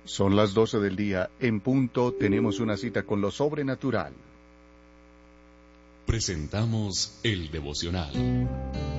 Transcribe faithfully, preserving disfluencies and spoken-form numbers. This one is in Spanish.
Son las doce del día, en punto tenemos una cita con lo sobrenatural. Presentamos el devocional.